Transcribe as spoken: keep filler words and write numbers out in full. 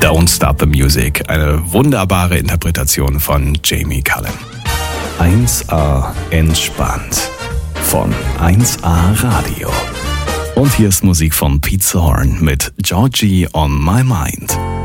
Don't Stop the Music, eine wunderbare Interpretation von Jamie Cullum. eins A entspannt von eins A Radio. Und hier ist Musik von Pete Zorn mit Georgie on My Mind.